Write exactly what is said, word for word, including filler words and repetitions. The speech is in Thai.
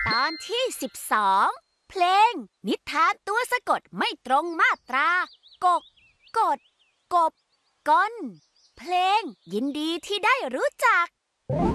ตอนที่สิบสองเพลงนิทานตัวสะกดไม่ตรงมาตรากกกดกบก้นเพลงยินดีที่ได้รู้จัก